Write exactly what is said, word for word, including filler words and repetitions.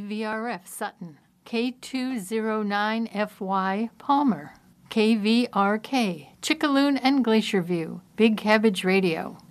V R F Sutton, K two oh nine F Y Palmer, K V R K Chickaloon and Glacier View, Big Cabbage Radio,